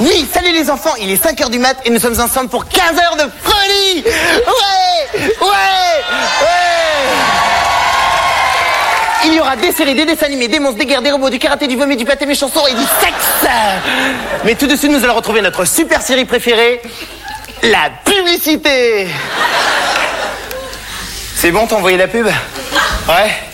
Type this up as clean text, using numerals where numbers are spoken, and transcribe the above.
Oui, salut les enfants, il est 5h du mat et nous sommes ensemble pour 15 heures de folie. Ouais. Il y aura des séries, des dessins animés, des monstres, des guerres, des robots, du karaté, du vomi, du pâté, mes chansons et du sexe. Mais tout de suite, nous allons retrouver notre super série préférée, la publicité. C'est bon, t'as envoyé la pub? Ouais.